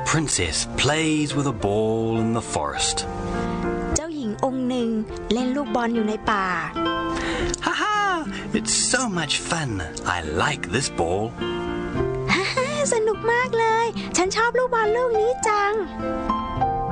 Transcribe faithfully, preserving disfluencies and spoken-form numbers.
princess plays with a ball in the forest. เจ้าหญิงองค์หนึ่งเล่นลูกบอลอยู่ในป่า Ha ha! It's so much fun. I like this ball. ฮ่าฮ่าสนุกมากเลยฉันชอบลูกบอลลูกนี้จัง